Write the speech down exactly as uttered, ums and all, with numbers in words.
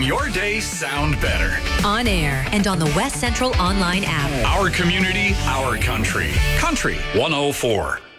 your day sound better. On air and on the West Central online app. Our community, our country. Country one oh four.